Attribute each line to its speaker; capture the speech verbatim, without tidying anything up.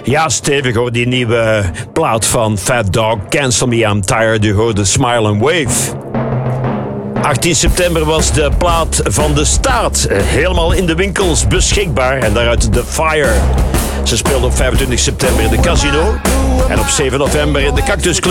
Speaker 1: Ja, stevig hoor, die nieuwe plaat van Fat Dog, Cancel Me, I'm Tired. U hoorde Smile and Wave. achttien september was de plaat van de Staat helemaal in de winkels beschikbaar. En daaruit The Fire. Ze speelde op vijfentwintig september in de Casino. En op zeven november in de Cactus Club.